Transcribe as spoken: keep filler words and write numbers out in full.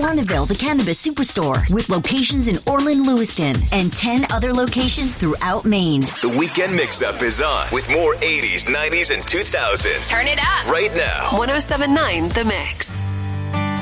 Bonneville, the Cannabis Superstore, with locations in Orland, Lewiston, and ten other locations throughout Maine. The Weekend Mix-Up is on with more eighties, nineties, and two thousands. Turn it up right now. one oh seven point nine The Mix.